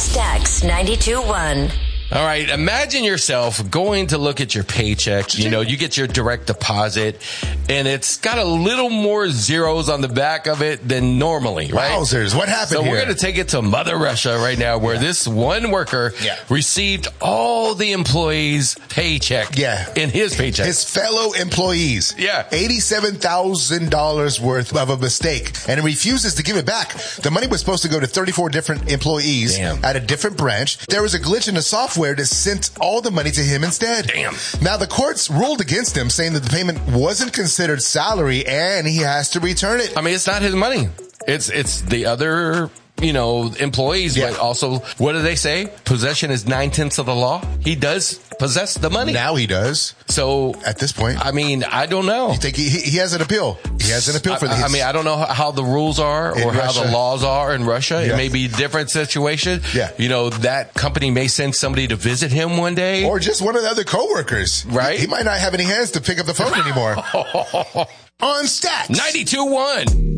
Stax 92.1. All right, imagine yourself going to look at your paycheck. You know, you get your direct deposit, and it's got a little more zeros on the back of it than normally, right? Wowzers, what happened here? So we're going to take it to Mother Russia right now, where this one worker received all the employees' paycheck in his paycheck. His fellow employees. Yeah. $87,000 worth of a mistake, and he refuses to give it back. The money was supposed to go to 34 different employees at a different branch. There was a glitch in the software that sent all the money to him instead. Damn. Now, the courts ruled against him, saying that the payment wasn't considered salary and he has to return it. I mean, it's not his money. It's the other, employees. But also, what do they say? Possession is 9/10 of the law. He does possess the money. Now he does. So at this point, I mean, I don't know. You think he has an appeal? He has an appeal for this. I mean, I don't know how the rules are or how the laws are in Russia. It may be a different situation. Yeah. That company may send somebody to visit him one day. Or just one of the other coworkers. Right. He might not have any hands to pick up the phone anymore. On Stax 92.1.